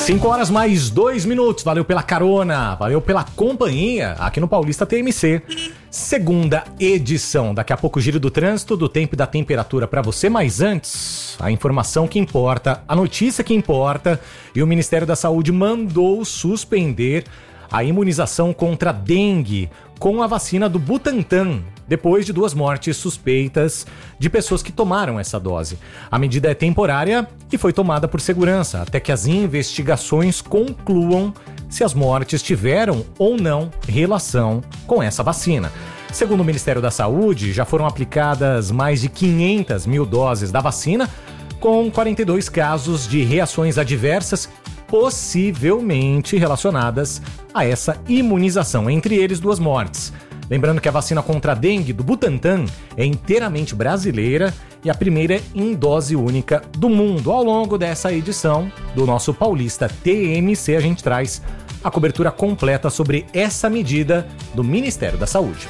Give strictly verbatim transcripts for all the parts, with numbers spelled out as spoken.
cinco horas mais dois minutos. Valeu pela carona, valeu pela companhia aqui no Paulista T M C. Segunda edição. Daqui a pouco o giro do trânsito, do tempo e da temperatura para você. Mas antes, a informação que importa, a notícia que importa. E o Ministério da Saúde mandou suspender a imunização contra a dengue com a vacina do Butantan, depois de duas mortes suspeitas de pessoas que tomaram essa dose. A medida é temporária e foi tomada por segurança, até que as investigações concluam se as mortes tiveram ou não relação com essa vacina. Segundo o Ministério da Saúde, já foram aplicadas mais de quinhentas mil doses da vacina, com quarenta e dois casos de reações adversas, possivelmente relacionadas a essa imunização, entre eles duas mortes. Lembrando que a vacina contra a dengue do Butantan é inteiramente brasileira e a primeira em dose única do mundo. Ao longo dessa edição do nosso Paulista T M C, a gente traz a cobertura completa sobre essa medida do Ministério da Saúde.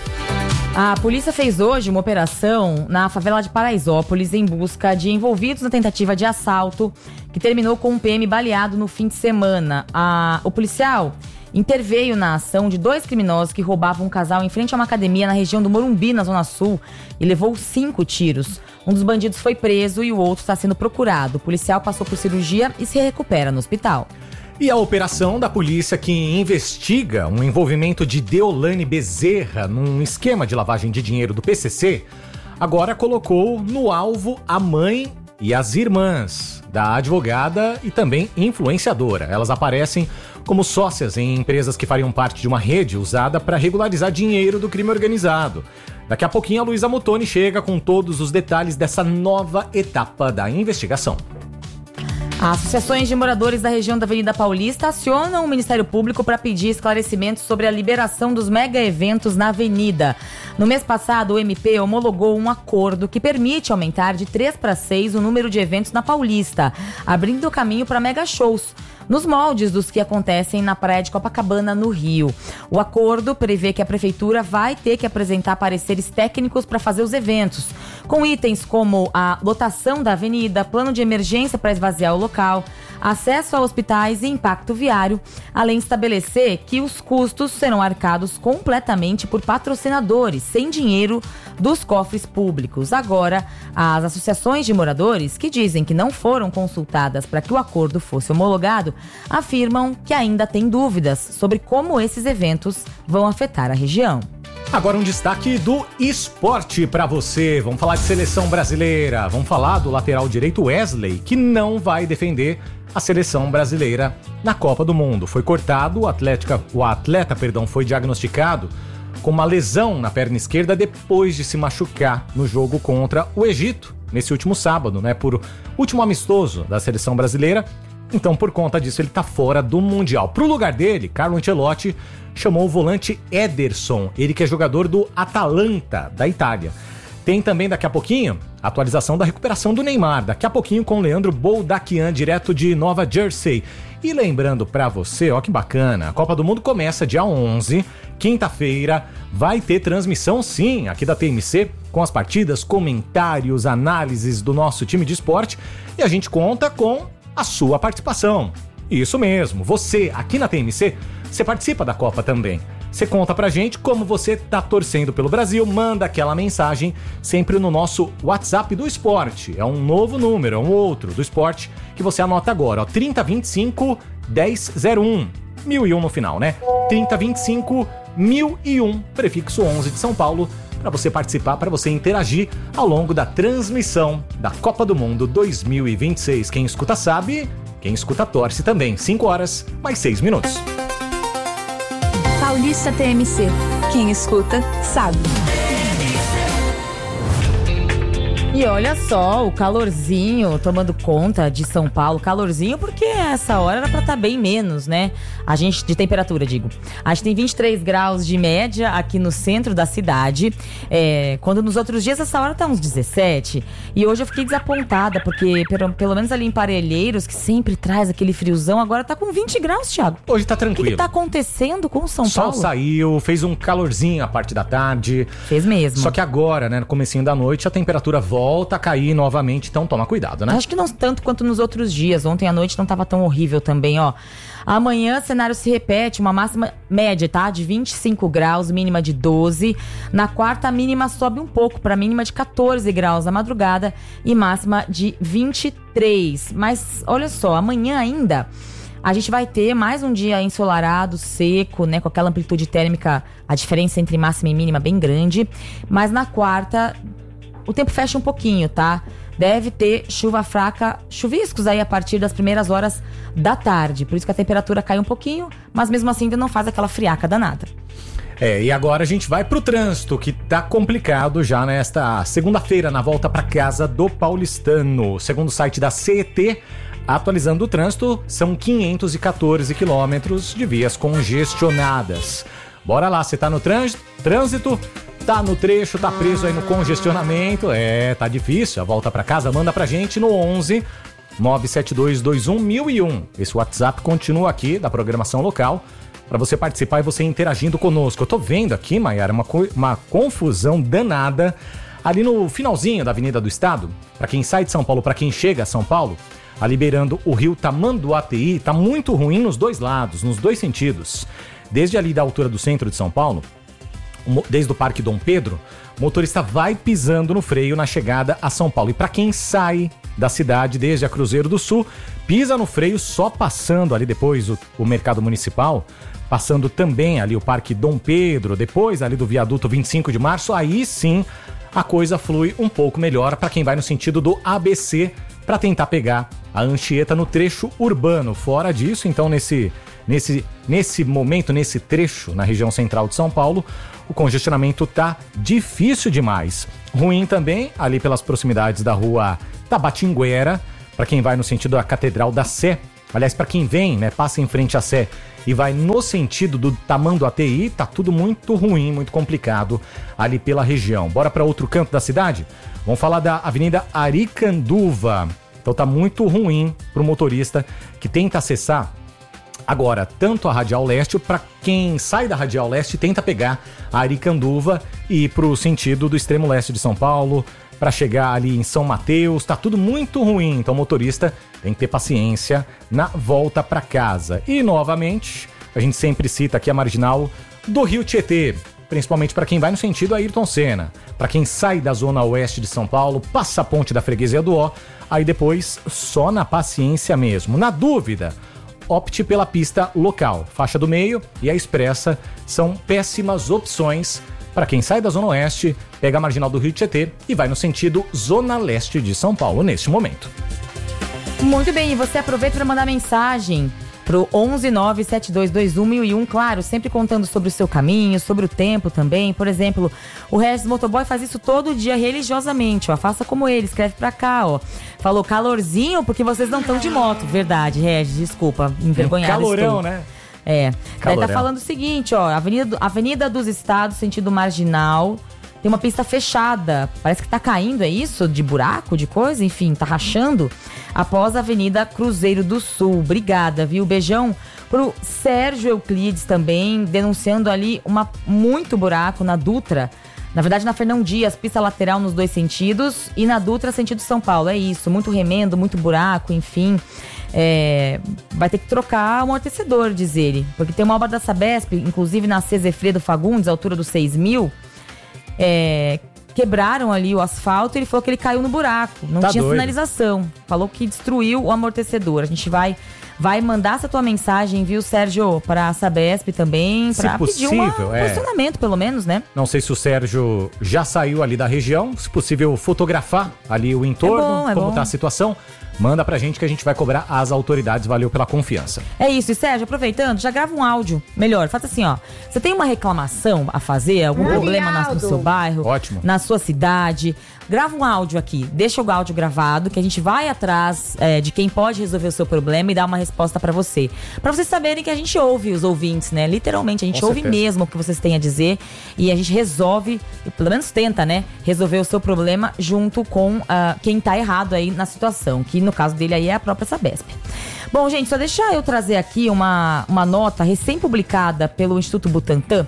A polícia fez hoje uma operação na favela de Paraisópolis em busca de envolvidos na tentativa de assalto que terminou com um P M baleado no fim de semana. A, o policial interveio na ação de dois criminosos que roubavam um casal em frente a uma academia na região do Morumbi, na Zona Sul, e levou cinco tiros. Um dos bandidos foi preso e o outro está sendo procurado. O policial passou por cirurgia e se recupera no hospital. E a operação da polícia que investiga um envolvimento de Deolane Bezerra num esquema de lavagem de dinheiro do P C C, agora colocou no alvo a mãe e as irmãs da advogada e também influenciadora. Elas aparecem como sócias em empresas que fariam parte de uma rede usada para regularizar dinheiro do crime organizado. Daqui a pouquinho a Luísa Motoni chega com todos os detalhes dessa nova etapa da investigação. Associações de moradores da região da Avenida Paulista acionam o Ministério Público para pedir esclarecimentos sobre a liberação dos mega-eventos na avenida. No mês passado, o M P homologou um acordo que permite aumentar de três para seis o número de eventos na Paulista, abrindo o caminho para mega-shows, nos moldes dos que acontecem na praia de Copacabana, no Rio. O acordo prevê que a prefeitura vai ter que apresentar pareceres técnicos para fazer os eventos, com itens como a lotação da avenida, plano de emergência para esvaziar o local, acesso a hospitais e impacto viário, além de estabelecer que os custos serão arcados completamente por patrocinadores, sem dinheiro dos cofres públicos. Agora, as associações de moradores, que dizem que não foram consultadas para que o acordo fosse homologado, afirmam que ainda têm dúvidas sobre como esses eventos vão afetar a região. Agora um destaque do esporte para você. Vamos falar de seleção brasileira. Vamos falar do lateral direito Wesley, que não vai defender a seleção brasileira na Copa do Mundo. Foi cortado, o atleta, o atleta perdão, foi diagnosticado com uma lesão na perna esquerda depois de se machucar no jogo contra o Egito, nesse último sábado, né, por último amistoso da seleção brasileira. Então, por conta disso, ele está fora do Mundial. Para o lugar dele, Carlo Ancelotti chamou o volante Ederson, ele que é jogador do Atalanta, da Itália. Tem também, daqui a pouquinho, a atualização da recuperação do Neymar. Daqui a pouquinho com o Leandro Boldaquian, direto de Nova Jersey. E lembrando pra você, ó que bacana, a Copa do Mundo começa dia onze, quinta-feira. Vai ter transmissão, sim, aqui da T M C, com as partidas, comentários, análises do nosso time de esporte. E a gente conta com a sua participação. Isso mesmo, você aqui na T M C, você participa da Copa também. Você conta pra gente como você tá torcendo pelo Brasil, manda aquela mensagem sempre no nosso WhatsApp do esporte. É um novo número, é um outro do esporte que você anota agora, ó, trinta, vinte e cinco, dez, zero um. mil e um no final, né? trinta, vinte e cinco, mil e um, prefixo onze de São Paulo, para você participar, para você interagir ao longo da transmissão da Copa do Mundo dois mil e vinte e seis. Quem escuta sabe, quem escuta torce também. cinco horas, mais seis minutos. Paulista T M C. Quem escuta, sabe. E olha só, o calorzinho tomando conta de São Paulo. Calorzinho porque essa hora era pra estar bem menos, né? A gente, de temperatura, digo. A gente tem vinte e três graus de média aqui no centro da cidade. É, quando nos outros dias essa hora tá uns dezessete. E hoje eu fiquei desapontada, porque pelo, pelo menos ali em Parelheiros, que sempre traz aquele friozão, agora tá com vinte graus, Thiago. Hoje tá tranquilo. O que, que tá acontecendo com São Sol Paulo? O sol saiu, fez um calorzinho a parte da tarde. Fez mesmo. Só que agora, né, no comecinho da noite, a temperatura volta volta a cair novamente, então toma cuidado, né? Acho que não tanto quanto nos outros dias. Ontem à noite não estava tão horrível também, ó. Amanhã, cenário se repete, uma máxima média, tá? De vinte e cinco graus, mínima de doze. Na quarta, a mínima sobe um pouco, para mínima de catorze graus na madrugada e máxima de vinte e três. Mas, olha só, amanhã ainda a gente vai ter mais um dia ensolarado, seco, né? Com aquela amplitude térmica, a diferença entre máxima e mínima bem grande. Mas na quarta, o tempo fecha um pouquinho, tá? Deve ter chuva fraca, chuviscos aí a partir das primeiras horas da tarde. Por isso que a temperatura cai um pouquinho, mas mesmo assim ainda não faz aquela friaca danada. É, e agora a gente vai pro trânsito, que tá complicado já nesta segunda-feira, na volta para casa do paulistano. Segundo o site da C E T, atualizando o trânsito, são quinhentos e quatorze quilômetros de vias congestionadas. Bora lá, você tá no trânsito? Trânsito? Tá no trecho, tá preso aí no congestionamento, é, tá difícil, a volta pra casa, manda pra gente no onze nove sete dois dois um mil e um. Esse WhatsApp continua aqui, da programação local, pra você participar e você interagindo conosco. Eu tô vendo aqui, Maiara, uma, uma confusão danada ali no finalzinho da Avenida do Estado, pra quem sai de São Paulo, pra quem chega a São Paulo, a liberando o rio Tamanduateí, tá muito ruim nos dois lados, nos dois sentidos. Desde ali da altura do centro de São Paulo, desde o Parque Dom Pedro, o motorista vai pisando no freio na chegada a São Paulo. E para quem sai da cidade desde a Cruzeiro do Sul, pisa no freio só passando ali depois o, o Mercado Municipal, passando também ali o Parque Dom Pedro, depois ali do Viaduto vinte e cinco de março, aí sim a coisa flui um pouco melhor para quem vai no sentido do A B C para tentar pegar a Anchieta no trecho urbano. Fora disso, então nesse, nesse, nesse momento, nesse trecho na região central de São Paulo, o congestionamento tá difícil demais. Ruim também ali pelas proximidades da rua Tabatinguera, para quem vai no sentido da Catedral da Sé. Aliás, para quem vem, né, passa em frente à Sé e vai no sentido do Tamanduateí, tá tudo muito ruim, muito complicado ali pela região. Bora para outro canto da cidade? Vamos falar da Avenida Aricanduva. Então tá muito ruim pro motorista que tenta acessar agora tanto a Radial Leste, para quem sai da Radial Leste tenta pegar a Aricanduva e ir pro sentido do extremo leste de São Paulo, para chegar ali em São Mateus, tá tudo muito ruim, então o motorista tem que ter paciência na volta para casa. E novamente, a gente sempre cita aqui a marginal do Rio Tietê, principalmente para quem vai no sentido Ayrton Senna. Para quem sai da zona oeste de São Paulo, passa a ponte da Freguesia do Ó, aí depois só na paciência mesmo. Na dúvida, opte pela pista local. Faixa do meio e a expressa são péssimas opções para quem sai da zona oeste, pega a marginal do Rio Tietê e vai no sentido zona leste de São Paulo neste momento. Muito bem, e você aproveita para mandar mensagem pro onze nove sete dois dois um mil e um, claro, sempre contando sobre o seu caminho, sobre o tempo também. Por exemplo, o Regis Motoboy faz isso todo dia religiosamente, ó. Faça como ele, escreve pra cá, ó. Falou calorzinho porque vocês não estão de moto. Verdade, Regis, desculpa, envergonhado um calorão, estou. né? É, Calorão. Daí tá falando o seguinte, ó, Avenida, Avenida dos Estados, sentido marginal, tem uma pista fechada, parece que tá caindo, é isso? De buraco, de coisa, enfim, tá rachando, após a Avenida Cruzeiro do Sul. Obrigada, viu? Beijão pro Sérgio Euclides também, denunciando ali uma, muito buraco na Dutra, na verdade na Fernão Dias, pista lateral nos dois sentidos, e na Dutra, sentido São Paulo, é isso, muito remendo, muito buraco, enfim... É, vai ter que trocar o amortecedor, diz ele, porque tem uma obra da Sabesp, inclusive na Cezefredo Fagundes, altura dos seis mil, é, quebraram ali o asfalto e ele falou que ele caiu no buraco, não tá tinha doido. Sinalização, falou que destruiu o amortecedor. A gente vai, vai mandar essa tua mensagem, viu, Sérgio, para a Sabesp também, para pedir um é. posicionamento, pelo menos, né? Não sei se o Sérgio já saiu ali da região, se possível fotografar ali o entorno, é bom, é como bom. tá a situação. Manda pra gente que a gente vai cobrar as autoridades. Valeu pela confiança. É isso. E Sérgio, aproveitando, já grava um áudio. Melhor, faça assim, ó. Você tem uma reclamação a fazer? Algum Ai, problema na, no seu bairro? Ótimo. Na sua cidade? Grava um áudio aqui. Deixa o áudio gravado, que a gente vai atrás é, de quem pode resolver o seu problema e dar uma resposta pra você. Pra vocês saberem que a gente ouve os ouvintes, né? Literalmente, a gente Com ouve certeza. mesmo o que vocês têm a dizer. E a gente resolve, pelo menos tenta, né? Resolver o seu problema junto com uh, quem tá errado aí na situação. Que no caso dele aí é a própria Sabesp. Bom, gente, só deixar eu trazer aqui uma, uma nota recém-publicada pelo Instituto Butantan,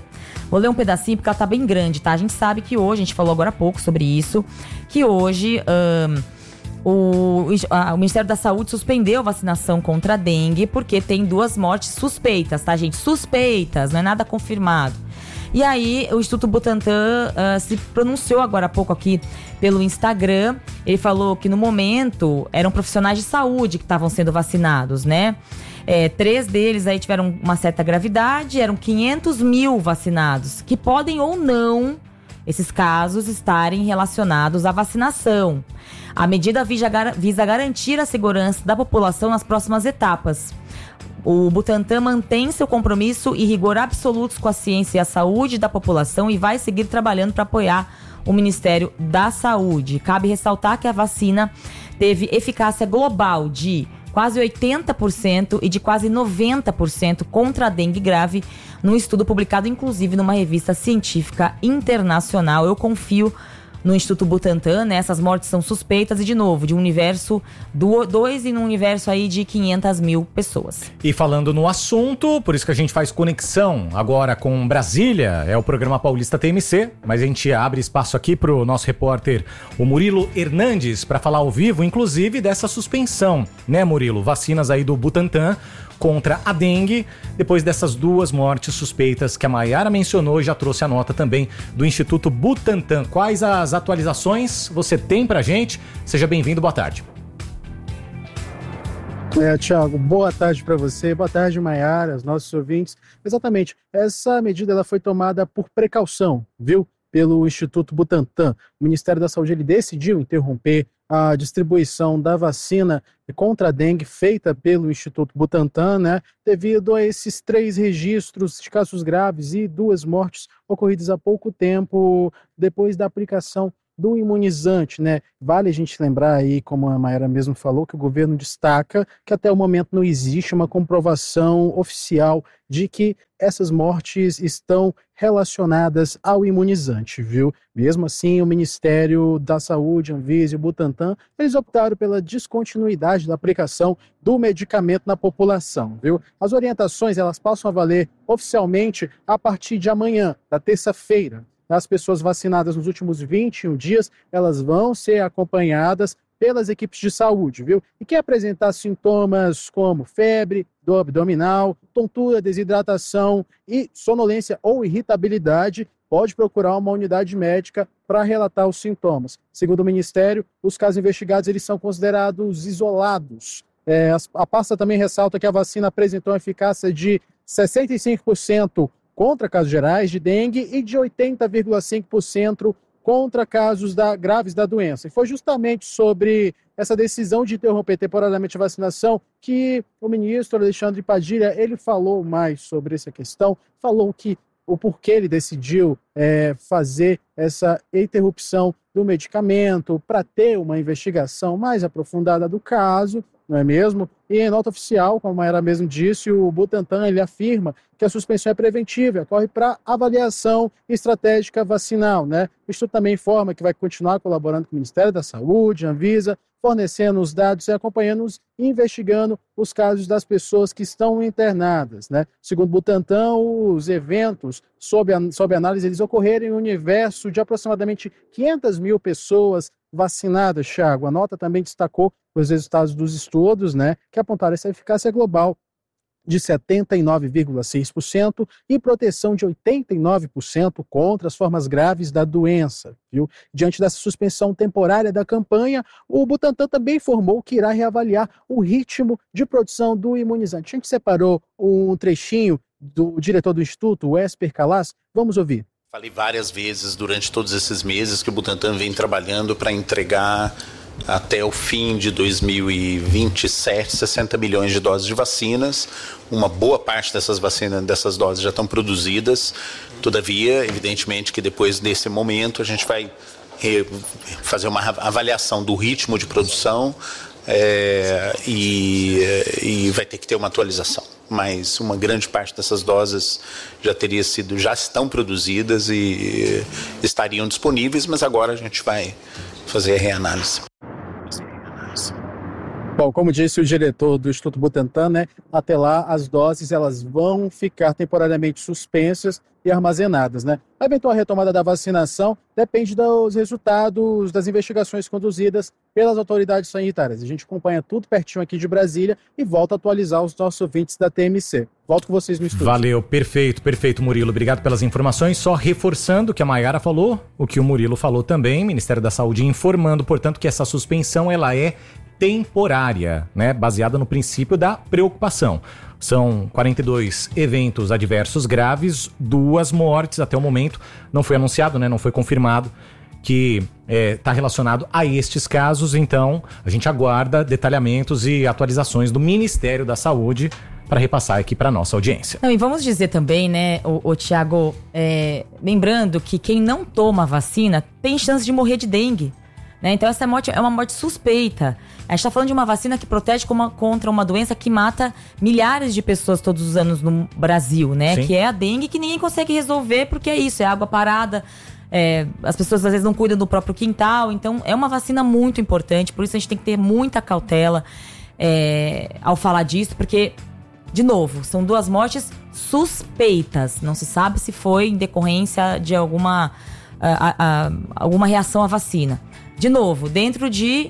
Vou ler um pedacinho porque ela tá bem grande, tá? A gente sabe que hoje, a gente falou agora há pouco sobre isso, que hoje um, o, a, o Ministério da Saúde suspendeu a vacinação contra a dengue porque tem duas mortes suspeitas, tá, gente? Suspeitas, não é nada confirmado. E aí, o Instituto Butantan uh, se pronunciou agora há pouco aqui pelo Instagram. Ele falou que no momento eram profissionais de saúde que estavam sendo vacinados, né? É, três deles aí tiveram uma certa gravidade, eram quinhentos mil vacinados, que podem ou não, esses casos, estarem relacionados à vacinação. A medida visa garantir a segurança da população nas próximas etapas. O Butantan mantém seu compromisso e rigor absolutos com a ciência e a saúde da população e vai seguir trabalhando para apoiar o Ministério da Saúde. Cabe ressaltar que a vacina teve eficácia global de quase oitenta por cento e de quase noventa por cento contra a dengue grave, num estudo publicado inclusive numa revista científica internacional. Eu confio no Instituto Butantan, né? Essas mortes são suspeitas e, de novo, de um universo, do, dois e num universo aí de quinhentas mil pessoas. E falando no assunto, por isso que a gente faz conexão agora com Brasília, é o programa Paulista T M C, mas a gente abre espaço aqui pro nosso repórter, o Murilo Hernandes, para falar ao vivo, inclusive, dessa suspensão, né, Murilo? Vacinas aí do Butantan contra a dengue, depois dessas duas mortes suspeitas que a Maiara mencionou e já trouxe a nota também do Instituto Butantan. Quais as atualizações você tem pra gente? Seja bem-vindo, boa tarde. É, Thiago, boa tarde para você, boa tarde, Maiara, os nossos ouvintes. Exatamente, essa medida ela foi tomada por precaução, viu? Pelo Instituto Butantan. O Ministério da Saúde ele decidiu interromper a distribuição da vacina contra a dengue feita pelo Instituto Butantan, né, devido a esses três registros de casos graves e duas mortes ocorridas há pouco tempo depois da aplicação do imunizante, né? Vale a gente lembrar aí, como a Maiara mesmo falou, que o governo destaca que até o momento não existe uma comprovação oficial de que essas mortes estão relacionadas ao imunizante, viu? Mesmo assim, o Ministério da Saúde, Anvisa e o Butantan, eles optaram pela descontinuidade da aplicação do medicamento na população, viu? As orientações, elas passam a valer oficialmente a partir de amanhã, da terça-feira. As pessoas vacinadas nos últimos vinte e um dias, elas vão ser acompanhadas pelas equipes de saúde, viu? E quem apresentar sintomas como febre, dor abdominal, tontura, desidratação e sonolência ou irritabilidade, pode procurar uma unidade médica para relatar os sintomas. Segundo o Ministério, os casos investigados eles são considerados isolados. É, a pasta também ressalta que a vacina apresentou uma eficácia de sessenta e cinco por cento contra casos gerais de dengue e de oitenta vírgula cinco por cento contra casos da, graves da doença. E foi justamente sobre essa decisão de interromper temporariamente a vacinação que o ministro Alexandre Padilha, ele falou mais sobre essa questão, falou que o porquê ele decidiu é, fazer essa interrupção do medicamento para ter uma investigação mais aprofundada do caso, não é mesmo? E em nota oficial, como a Maiara mesmo disse, o Butantan ele afirma que a suspensão é preventiva e ocorre para avaliação estratégica vacinal, né? O Instituto também informa que vai continuar colaborando com o Ministério da Saúde, Anvisa, fornecendo os dados e acompanhando-os e investigando os casos das pessoas que estão internadas, né? Segundo o Butantan, os eventos sob, a, sob análise eles ocorreram em um universo de aproximadamente quinhentas mil pessoas vacinadas, Thiago. A nota também destacou os resultados dos estudos, né, que apontaram essa eficácia global de setenta e nove vírgula seis por cento e proteção de oitenta e nove por cento contra as formas graves da doença, viu? Diante dessa suspensão temporária da campanha, o Butantan também informou que irá reavaliar o ritmo de produção do imunizante. A gente separou um trechinho do diretor do Instituto, o Esper Calas. Vamos ouvir. Falei várias vezes durante todos esses meses que o Butantan vem trabalhando para entregar até o fim de dois mil e vinte e sete sessenta milhões de doses de vacinas. Uma boa parte dessas vacinas, dessas doses já estão produzidas. Todavia, evidentemente que depois desse momento a gente vai fazer uma avaliação do ritmo de produção é, e, e vai ter que ter uma atualização. Mas uma grande parte dessas doses já teria sido, já estão produzidas e estariam disponíveis, mas agora a gente vai fazer a reanálise. Bom, como disse o diretor do Instituto Butantan, né, até lá as doses elas vão ficar temporariamente suspensas e armazenadas, né? A eventual retomada da vacinação depende dos resultados das investigações conduzidas pelas autoridades sanitárias. A gente acompanha tudo pertinho aqui de Brasília e volta a atualizar os nossos ouvintes da T M C. Volto com vocês no estúdio. Valeu, perfeito, perfeito, Murilo. Obrigado pelas informações. Só reforçando o que a Maiara falou, o que o Murilo falou também, Ministério da Saúde informando, portanto, que essa suspensão ela é temporária, né, baseada no princípio da preocupação. São quarenta e dois eventos adversos graves, duas mortes até o momento. Não foi anunciado, né, não foi confirmado que está é, relacionado a estes casos. Então, a gente aguarda detalhamentos e atualizações do Ministério da Saúde para repassar aqui para nossa audiência. Não, e vamos dizer também, né, o, o Tiago, é, lembrando que quem não toma vacina tem chance de morrer de dengue. Né? Então essa morte é uma morte suspeita. A gente está falando de uma vacina que protege uma, contra uma doença que mata milhares de pessoas todos os anos no Brasil, né? Que é a dengue, que ninguém consegue resolver porque é isso, é água parada. É, as pessoas às vezes não cuidam do próprio quintal. Então é uma vacina muito importante, por isso a gente tem que ter muita cautela é, ao falar disso, porque, de novo, são duas mortes suspeitas. Não se sabe se foi em decorrência de alguma, a, a, alguma reação à vacina. De novo, dentro de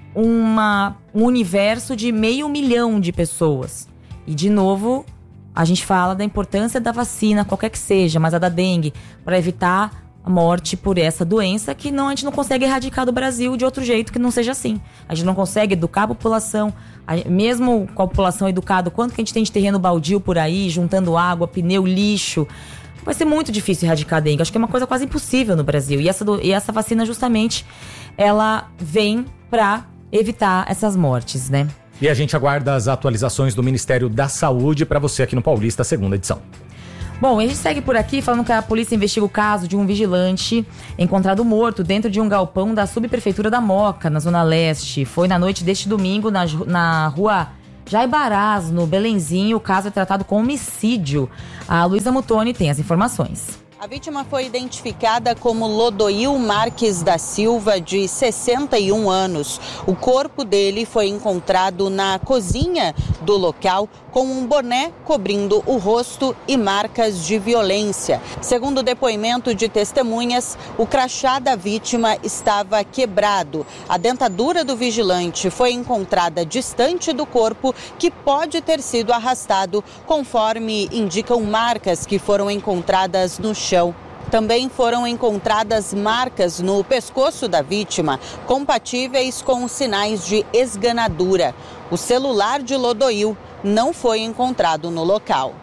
uma, um universo de meio milhão de pessoas. E, de novo, a gente fala da importância da vacina, qualquer que seja, mas a da dengue, para evitar a morte por essa doença que não, a gente não consegue erradicar do Brasil de outro jeito que não seja assim. A gente não consegue educar a população, a, mesmo com a população educada, quanto que a gente tem de terreno baldio por aí, juntando água, pneu, lixo. Vai ser muito difícil erradicar a dengue. Acho que é uma coisa quase impossível no Brasil. E essa, do, e essa vacina, justamente, ela vem para evitar essas mortes, né? E a gente aguarda as atualizações do Ministério da Saúde para você aqui no Paulista, segunda edição. Bom, a gente segue por aqui falando que a polícia investiga o caso de um vigilante encontrado morto dentro de um galpão da subprefeitura da Moca, na Zona Leste. Foi na noite deste domingo, na, na rua Jaibarás, no Belenzinho. O caso é tratado com homicídio. A Luísa Mutoni tem as informações. A vítima foi identificada como Lodoil Marques da Silva, de sessenta e um anos. O corpo dele foi encontrado na cozinha do local com um boné cobrindo o rosto e marcas de violência. Segundo o depoimento de testemunhas, o crachá da vítima estava quebrado. A dentadura do vigilante foi encontrada distante do corpo, que pode ter sido arrastado, conforme indicam marcas que foram encontradas no chão. Também foram encontradas marcas no pescoço da vítima, compatíveis com sinais de esganadura. O celular de Lodoil não foi encontrado no local.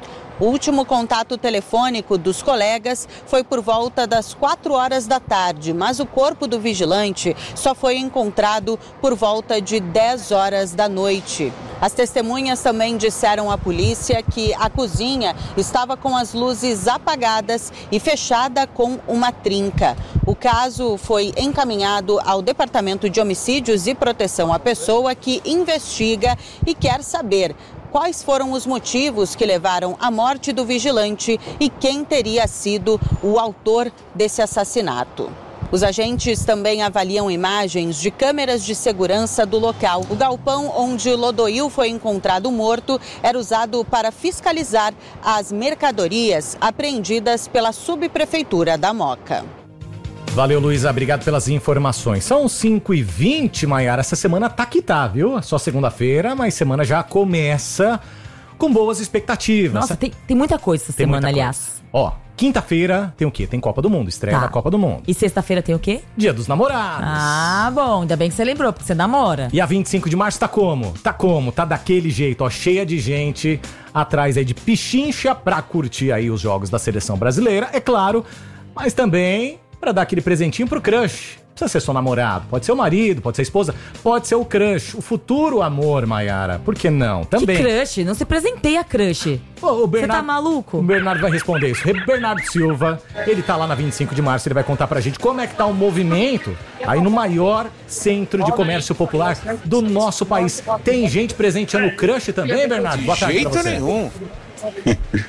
O último contato telefônico dos colegas foi por volta das quatro horas da tarde, mas o corpo do vigilante só foi encontrado por volta de dez horas da noite. As testemunhas também disseram à polícia que a cozinha estava com as luzes apagadas e fechada com uma trinca. O caso foi encaminhado ao Departamento de Homicídios e Proteção à Pessoa, que investiga e quer saber quais foram os motivos que levaram à morte do vigilante e quem teria sido o autor desse assassinato. Os agentes também avaliam imagens de câmeras de segurança do local. O galpão onde Lodoil foi encontrado morto era usado para fiscalizar as mercadorias apreendidas pela subprefeitura da Moca. Valeu, Luísa, obrigado pelas informações. São cinco e vinte, Maiara. Essa semana tá que tá, viu? É só segunda-feira, mas semana já começa com boas expectativas. Nossa, tem, tem muita coisa essa tem semana, aliás. Coisa. Ó, quinta-feira tem o quê? Tem Copa do Mundo, estreia tá. da Copa do Mundo. E sexta-feira tem o quê? Dia dos Namorados. Ah, bom, ainda bem que você lembrou, porque você namora. E a vinte e cinco de março tá como? Tá como? Tá daquele jeito, ó, cheia de gente atrás aí de pichincha pra curtir aí os jogos da seleção brasileira, é claro, mas também pra dar aquele presentinho pro crush. Não precisa ser seu namorado, pode ser o marido, pode ser a esposa, pode ser o crush, o futuro amor, Maiara. Por que não? Também. Que crush? Não se presenteia crush. Ô, o Bernardo, você tá maluco? O Bernardo vai responder isso. Bernardo Silva, ele tá lá na vinte e cinco de março, ele vai contar pra gente como é que tá o movimento aí no maior centro de comércio popular do nosso país. Tem gente presenteando o crush também, Bernardo? Boa tarde pra você. De jeito nenhum.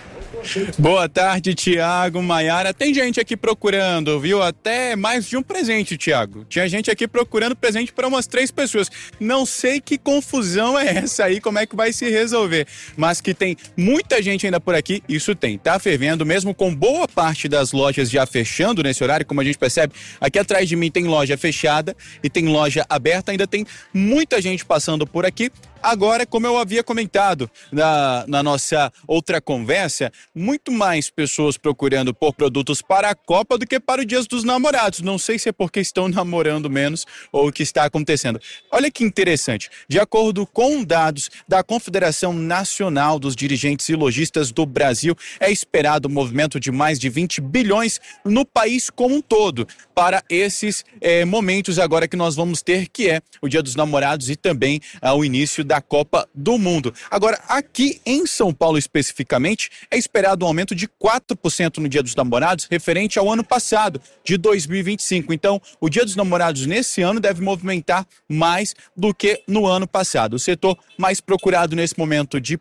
Boa tarde, Tiago, Maiara. Tem gente aqui procurando, viu? Até mais de um presente, Tiago. Tinha gente aqui procurando presente para umas três pessoas. Não sei que confusão é essa aí, como é que vai se resolver. Mas que tem muita gente ainda por aqui, isso tem. Tá fervendo, mesmo com boa parte das lojas já fechando nesse horário, como a gente percebe. Aqui atrás de mim tem loja fechada e tem loja aberta. Ainda tem muita gente passando por aqui. Agora, como eu havia comentado na, na nossa outra conversa, muito mais pessoas procurando por produtos para a Copa do que para o Dia dos Namorados. Não sei se é porque estão namorando menos ou o que está acontecendo. Olha que interessante. De acordo com dados da Confederação Nacional dos Dirigentes e Lojistas do Brasil, é esperado um movimento de mais de vinte bilhões no país como um todo para esses eh, momentos agora que nós vamos ter, que é o Dia dos Namorados e também ah, o início da da Copa do Mundo. Agora, aqui em São Paulo especificamente, é esperado um aumento de quatro por cento no Dia dos Namorados, referente ao ano passado, de dois mil e vinte e cinco. Então, o Dia dos Namorados nesse ano deve movimentar mais do que no ano passado. O setor mais procurado nesse momento de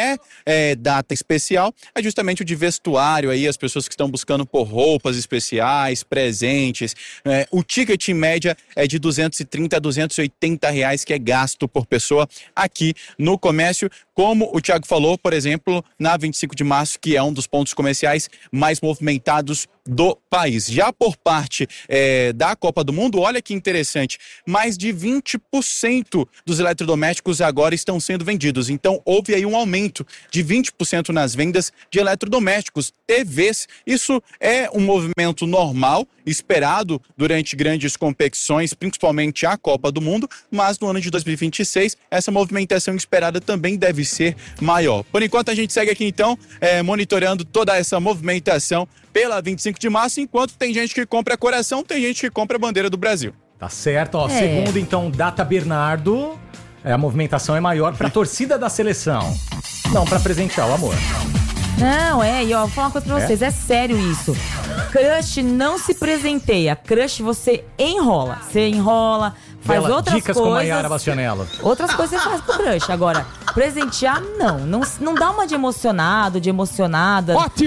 pré-data especial é justamente o de vestuário, aí as pessoas que estão buscando por roupas especiais, presentes. É, o ticket em média é de duzentos e trinta a duzentos e oitenta reais que é gasto por pessoa aqui no comércio, como o Thiago falou, por exemplo, na vinte e cinco de março, que é um dos pontos comerciais mais movimentados do país. Já por parte é, da Copa do Mundo, olha que interessante, mais de vinte por cento dos eletrodomésticos agora estão sendo vendidos. Então, houve aí um aumento de vinte por cento nas vendas de eletrodomésticos, T Vs. Isso é um movimento normal, esperado durante grandes competições, principalmente a Copa do Mundo, mas no ano de dois mil e vinte e seis, essa movimentação esperada também deve ser maior. Por enquanto, a gente segue aqui, então, é, monitorando toda essa movimentação pela vinte e cinco de março, enquanto tem gente que compra coração, tem gente que compra a bandeira do Brasil. Tá certo, ó. É. Segundo, então, Data Bernardo, é, a movimentação é maior pra torcida da seleção. Não pra presentear o amor. Não, é, e ó, vou falar uma coisa pra vocês, é, é sério isso. Crush não se presenteia, crush você enrola. Você enrola, faz Bela, outras dicas coisas. com Maiara Bastianello. Outras coisas você faz pro crush. Agora, presentear, não. Não, não dá uma de emocionado, de emocionada. Ótimo!